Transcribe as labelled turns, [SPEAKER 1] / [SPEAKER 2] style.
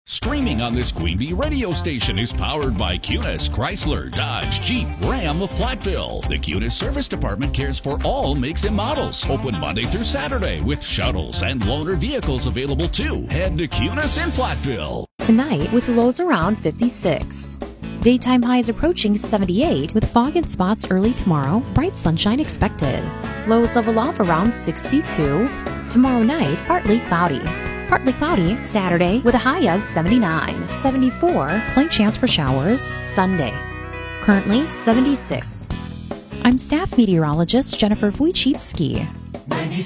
[SPEAKER 1] Streaming on this Queen Bee radio station is powered by Cunis, Chrysler, Dodge, Jeep, Ram of Platteville. The Cunis Service Department cares for all makes and models. Open Monday through Saturday with shuttles and loaner vehicles available too. Head to Cunis in Platteville.
[SPEAKER 2] Tonight with lows around 56. Daytime highs approaching 78 with fog and spots early tomorrow. Bright sunshine expected. Lows level off around 62. Tomorrow night, partly cloudy. Partly cloudy Saturday with a high of 79. 74, slight chance for showers Sunday. Currently 76. I'm staff meteorologist Jennifer Wojcicki.